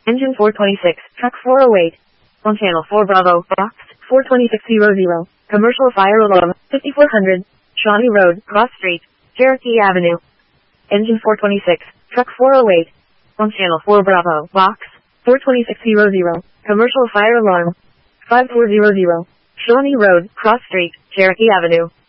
Engine 426, truck 408. On channel 4 Bravo, box 42600. Commercial fire alarm, 5400. Shawnee Road, Cross Street, Cherokee Avenue. Engine 426, truck 408. On channel 4 Bravo, box 42600. Commercial fire alarm, 5400. Shawnee Road, Cross Street, Cherokee Avenue.